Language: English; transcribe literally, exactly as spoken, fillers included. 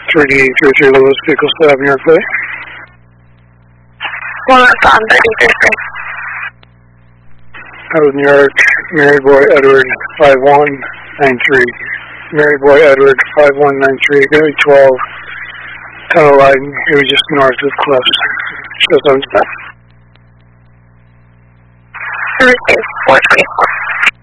three D three three Lewis, vehicle set up New York Plate. One on thirty three. Out of New York, Mary Boy Edward five one nine three. Mary Boy Edward five one nine three, going to be twelve. Tunnel line, he was just north of Cliffs. Shows on stuff. Thursday, four twenty-four.